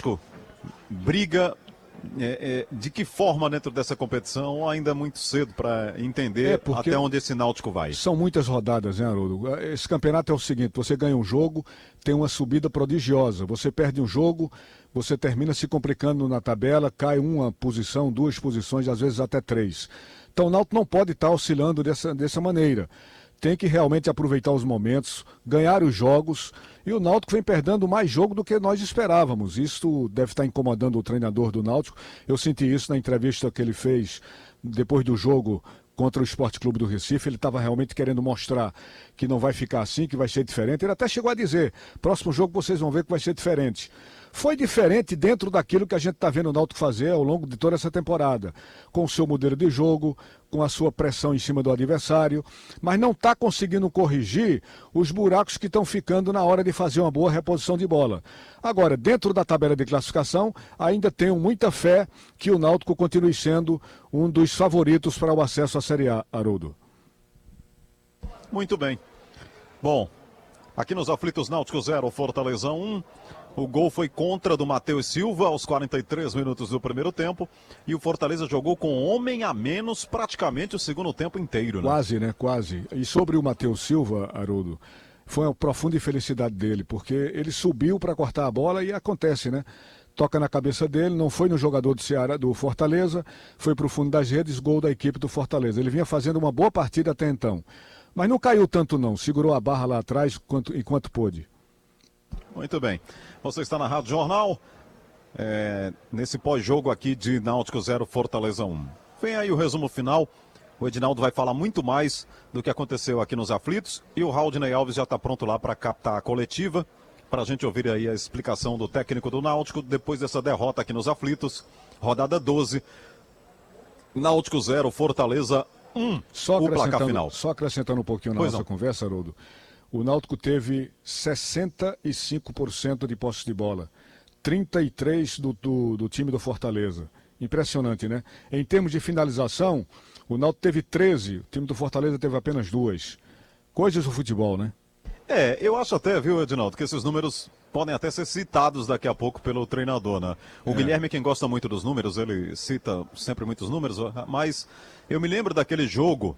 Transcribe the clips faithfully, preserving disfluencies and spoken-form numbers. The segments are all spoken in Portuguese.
Náutico briga é, é, de que forma dentro dessa competição? Ainda é muito cedo para entender é até onde esse Náutico vai. São muitas rodadas, né, Haroldo? Esse campeonato é o seguinte, você ganha um jogo, tem uma subida prodigiosa, você perde um jogo, você termina se complicando na tabela, cai uma posição, duas posições, às vezes até três. Então o Náutico não pode estar oscilando dessa, dessa maneira. Tem que realmente aproveitar os momentos, ganhar os jogos, e o Náutico vem perdendo mais jogo do que nós esperávamos. Isso deve estar incomodando o treinador do Náutico. Eu senti isso na entrevista que ele fez depois do jogo contra o Sport Clube do Recife. Ele estava realmente querendo mostrar que não vai ficar assim, que vai ser diferente. Ele até chegou a dizer, próximo jogo vocês vão ver que vai ser diferente. Foi diferente dentro daquilo que a gente está vendo o Náutico fazer ao longo de toda essa temporada, com o seu modelo de jogo, com a sua pressão em cima do adversário, mas não está conseguindo corrigir os buracos que estão ficando na hora de fazer uma boa reposição de bola. Agora, dentro da tabela de classificação, ainda tenho muita fé que o Náutico continue sendo um dos favoritos para o acesso à Série A, Haroldo. Muito bem. Bom, aqui nos aflitos, Náutico zero, Fortaleza um. O gol foi contra do Matheus Silva aos quarenta e três minutos do primeiro tempo. E o Fortaleza jogou com homem a menos praticamente o segundo tempo inteiro, né? Quase, né? Quase. E sobre o Matheus Silva, Haroldo, foi uma profunda infelicidade dele, porque ele subiu para cortar a bola e acontece, né? Toca na cabeça dele, não foi no jogador do Ceará, do Fortaleza, foi para o fundo das redes, gol da equipe do Fortaleza. Ele vinha fazendo uma boa partida até então. Mas não caiu tanto não, segurou a barra lá atrás enquanto, enquanto pôde. Muito bem. Você está na Rádio Jornal, é, nesse pós-jogo aqui de Náutico zero, Fortaleza um. Vem aí o resumo final. O Edinaldo vai falar muito mais do que aconteceu aqui nos aflitos. E o Haldney Alves já está pronto lá para captar a coletiva, para a gente ouvir aí a explicação do técnico do Náutico depois dessa derrota aqui nos aflitos. Rodada doze, Náutico zero, Fortaleza um, só o placar final. Só acrescentando um pouquinho na pois nossa não. conversa, Haroldo. O Náutico teve sessenta e cinco por cento de posse de bola, trinta e três por cento do, do, do time do Fortaleza. Impressionante, né? Em termos de finalização, o Náutico teve treze, o time do Fortaleza teve apenas duas. Coisas do futebol, né? É, eu acho até, viu, Edinaldo, que esses números podem até ser citados daqui a pouco pelo treinador, né? O é. Guilherme, quem gosta muito dos números, ele cita sempre muitos números, mas eu me lembro daquele jogo,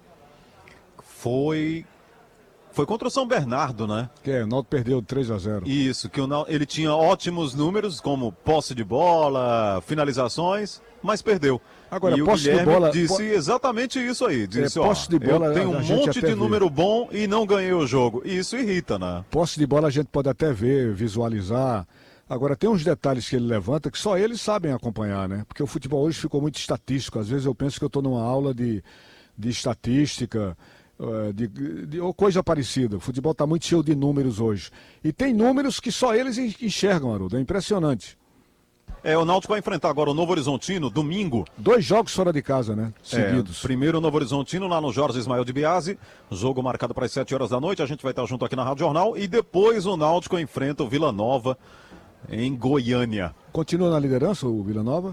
foi... Foi contra o São Bernardo, né? Que é, o Náutico perdeu três a zero. Isso, que o Náutico, ele tinha ótimos números, como posse de bola, finalizações, mas perdeu. Agora, e posse o Guilherme de bola, disse po... exatamente isso aí. Disse, é, ó, posse de bola, eu tenho um monte de número bom e não ganhei o jogo. E isso irrita, né? Posse de bola a gente pode até ver, visualizar. Agora, tem uns detalhes que ele levanta que só eles sabem acompanhar, né? Porque o futebol hoje ficou muito estatístico. Às vezes eu penso que eu estou numa aula de, de estatística... De, de, ou coisa parecida. O futebol está muito cheio de números hoje. E tem números que só eles enxergam, Haroldo. É impressionante. É, o Náutico vai enfrentar agora o Novo Horizontino, domingo. Dois jogos fora de casa, né? Seguidos. É, primeiro o Novo Horizontino, lá no Jorge Ismael de Biasi. Jogo marcado para as sete horas da noite. A gente vai estar junto aqui na Rádio Jornal. E depois o Náutico enfrenta o Vila Nova em Goiânia. Continua na liderança o Vila Nova?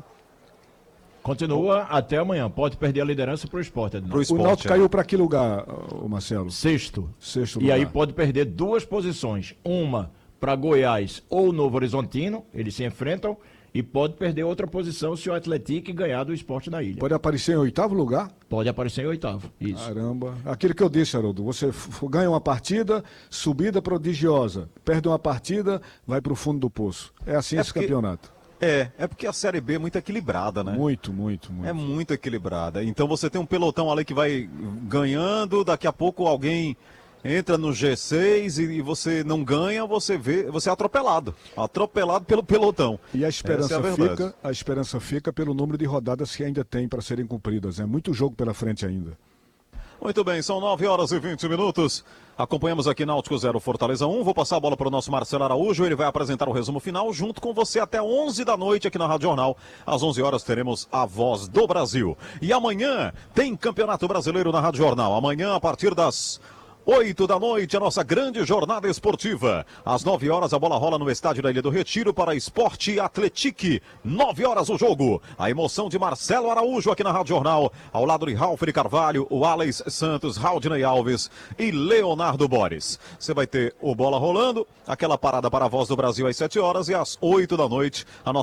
Continua até amanhã. Pode perder a liderança para o Sport. O Náutico é. caiu para que lugar, o Marcelo? Sexto. Sexto lugar. E aí pode perder duas posições. Uma para Goiás ou Novo Horizontino. Eles se enfrentam. E pode perder outra posição se o Atlético ganhar do Sport na ilha. Pode aparecer em oitavo lugar? Pode aparecer em oitavo, isso. Caramba. Aquilo que eu disse, Haroldo, você ganha uma partida, subida prodigiosa. Perde uma partida, vai para o fundo do poço. É assim é esse porque... campeonato. É, é porque a Série B é muito equilibrada, né? Muito, muito, muito. É muito equilibrada. Então você tem um pelotão ali que vai ganhando, daqui a pouco alguém entra no G seis e você não ganha, você vê, você é atropelado. Atropelado pelo pelotão. E a esperança, é a fica, a esperança fica pelo número de rodadas que ainda tem para serem cumpridas. É muito jogo pela frente ainda. Muito bem, são nove horas e vinte minutos. Acompanhamos aqui Náutico zero, Fortaleza um. Vou passar a bola para o nosso Marcelo Araújo. Ele vai apresentar o resumo final junto com você até onze da noite aqui na Rádio Jornal. Às onze horas teremos a Voz do Brasil. E amanhã tem Campeonato Brasileiro na Rádio Jornal. Amanhã, a partir das oito da noite, a nossa grande jornada esportiva. Às nove horas, a bola rola no estádio da Ilha do Retiro para Esporte Atletique. nove horas o jogo. A emoção de Marcelo Araújo aqui na Rádio Jornal. Ao lado de Ralf de Carvalho, o Alex Santos, Haldney Alves e Leonardo Boris. Você vai ter o bola rolando, aquela parada para a Voz do Brasil às sete horas e às oito da noite, a nossa